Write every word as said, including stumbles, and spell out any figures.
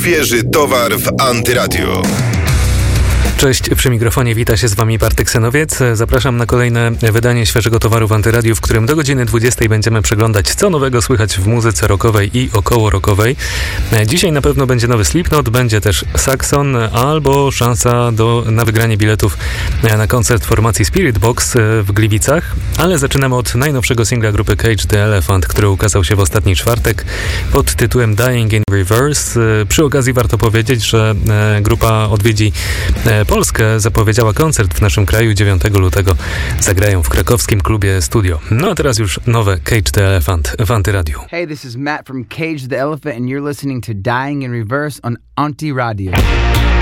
Świeży towar w Antyradiu. Cześć, przy mikrofonie wita się z Wami Bartek Senowiec. Zapraszam na kolejne wydanie Świeżego Towaru w Antyradiu, w którym do godziny dwudziestej będziemy przeglądać, co nowego słychać w muzyce rockowej i około rockowej. Dzisiaj na pewno będzie nowy Slipknot, będzie też Saxon, albo szansa do, na wygranie biletów na koncert formacji Spirit Box w Gliwicach. Ale zaczynamy od najnowszego singla grupy Cage the Elephant, który ukazał się w ostatni czwartek pod tytułem Dying in Reverse. Przy okazji warto powiedzieć, że grupa odwiedzi Polskę, zapowiedziała koncert w naszym kraju dziewiątego lutego. Zagrają w krakowskim klubie Studio. No a teraz już nowe Cage the Elephant w Antyradiu. Hey, this is Matt from Cage the Elephant and you're listening to Dying in Reverse on Antiradio.